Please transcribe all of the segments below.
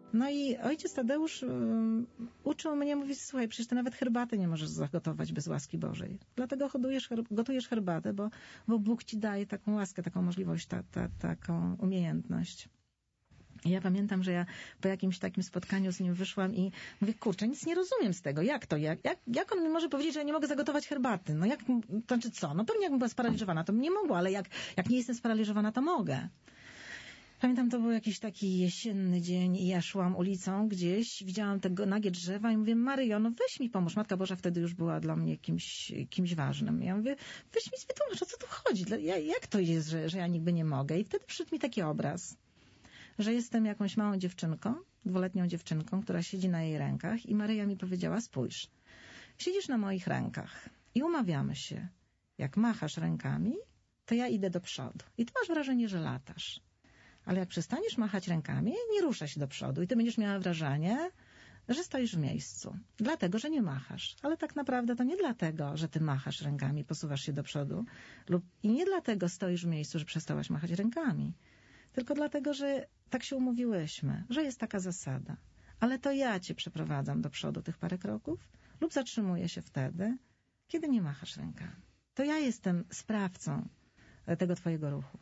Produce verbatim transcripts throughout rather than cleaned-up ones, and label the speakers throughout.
Speaker 1: No i ojciec Tadeusz um, uczył mnie, mówi, słuchaj, przecież ty nawet herbaty nie możesz zagotować bez łaski Bożej. Dlatego hodujesz, gotujesz herbatę, bo, bo Bóg ci daje taką łaskę, taką możliwość, ta, ta, taką umiejętność. I ja pamiętam, że ja po jakimś takim spotkaniu z nim wyszłam i mówię, kurczę, nic nie rozumiem z tego. Jak to? Jak, jak, jak on mi może powiedzieć, że ja nie mogę zagotować herbaty? No jak, to znaczy co? No pewnie jakbym była sparaliżowana, to bym nie mogła, ale jak, jak nie jestem sparaliżowana, to mogę. Pamiętam, to był jakiś taki jesienny dzień i ja szłam ulicą gdzieś, widziałam tego nagie drzewa i mówię, Maryjo, no weź mi pomóż. Matka Boża wtedy już była dla mnie kimś, kimś ważnym. Ja mówię, weź mi wytłumacz, o co tu chodzi? Jak to jest, że, że ja nigdy nie mogę? I wtedy przyszedł mi taki obraz, że jestem jakąś małą dziewczynką, dwuletnią dziewczynką, która siedzi na jej rękach i Maryja mi powiedziała, spójrz, siedzisz na moich rękach i umawiamy się, jak machasz rękami, to ja idę do przodu. I ty masz wrażenie, że latasz. Ale jak przestaniesz machać rękami, nie rusza się do przodu i ty będziesz miała wrażenie, że stoisz w miejscu. Dlatego, że nie machasz. Ale tak naprawdę to nie dlatego, że ty machasz rękami, posuwasz się do przodu. Lub i nie dlatego stoisz w miejscu, że przestałaś machać rękami. Tylko dlatego, że tak się umówiłyśmy, że jest taka zasada. Ale to ja cię przeprowadzam do przodu tych parę kroków lub zatrzymuję się wtedy, kiedy nie machasz rękami. To ja jestem sprawcą tego twojego ruchu.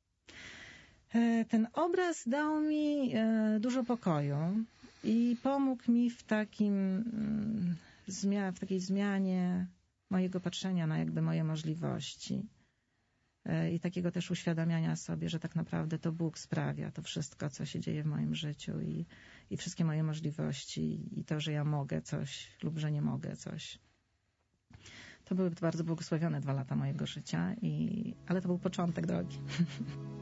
Speaker 1: Ten obraz dał mi dużo pokoju i pomógł mi w takim w takiej zmianie mojego patrzenia na jakby moje możliwości i takiego też uświadamiania sobie, że tak naprawdę to Bóg sprawia to wszystko, co się dzieje w moim życiu i, i wszystkie moje możliwości i to, że ja mogę coś lub że nie mogę coś. To były bardzo błogosławione dwa lata mojego życia, i, ale to był początek drogi.